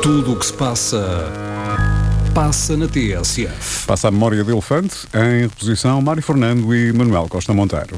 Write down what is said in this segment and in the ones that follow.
Tudo o que se passa, passa na TSF. Passa a memória de elefante, em reposição Mário Fernando e Manuel Costa Monteiro.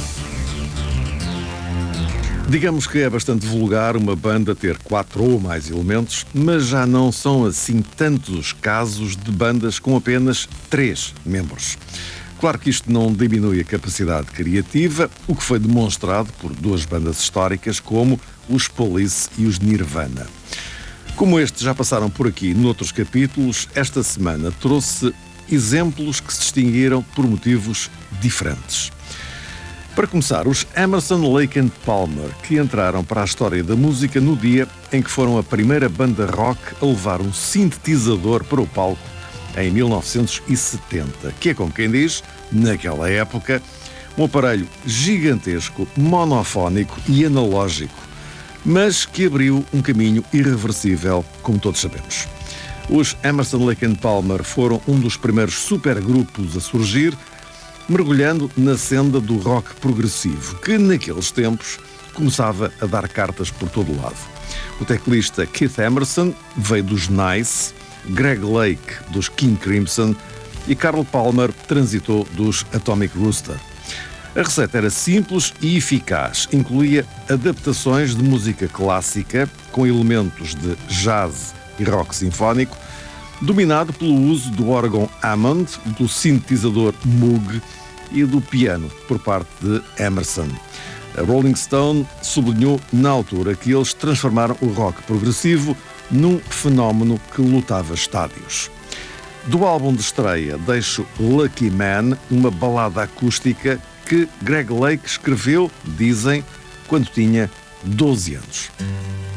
Digamos que é bastante vulgar uma banda ter 4 ou mais elementos, mas já não são assim tantos os casos de bandas com apenas 3 membros. Claro que isto não diminui a capacidade criativa, o que foi demonstrado por 2 bandas históricas como os Police e os Nirvana. Como estes já passaram por aqui noutros capítulos, esta semana trouxe exemplos que se distinguiram por motivos diferentes. Para começar, os Emerson, Lake and Palmer, que entraram para a história da música no dia em que foram a primeira banda rock a levar um sintetizador para o palco em 1970, que é, como quem diz, naquela época, um aparelho gigantesco, monofónico e analógico, mas que abriu um caminho irreversível, como todos sabemos. Os Emerson, Lake and Palmer foram um dos primeiros supergrupos a surgir, mergulhando na senda do rock progressivo, que naqueles tempos começava a dar cartas por todo o lado. O teclista Keith Emerson veio dos Nice, Greg Lake dos King Crimson e Carl Palmer transitou dos Atomic Rooster. A receita era simples e eficaz, incluía adaptações de música clássica com elementos de jazz e rock sinfónico, dominado pelo uso do órgão Hammond, do sintetizador Moog e do piano por parte de Emerson. A Rolling Stone sublinhou na altura que eles transformaram o rock progressivo num fenómeno que lotava estádios. Do álbum de estreia deixo Lucky Man, uma balada acústica que Greg Lake escreveu, dizem, quando tinha 12 anos.